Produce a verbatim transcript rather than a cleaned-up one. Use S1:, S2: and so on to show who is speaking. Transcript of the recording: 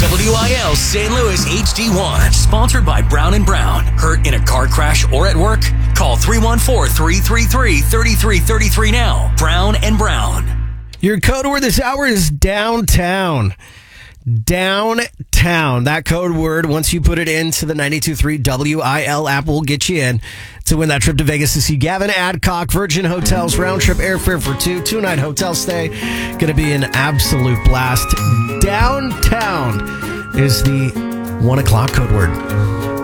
S1: W I L Saint Louis H D one. Sponsored by Brown and Brown. Hurt in a car crash or at work? Call three one four, three three three, three three three three now. Brown and Brown.
S2: Your code word this hour is downtown. Downtown. That code word, once you put it into the ninety-two point three W I L app, will get you in to win that trip to Vegas to see Gavin Adcock. Virgin Hotels, round trip airfare for two, two night hotel stay. Going to be an absolute blast. Downtown is the one o'clock code word.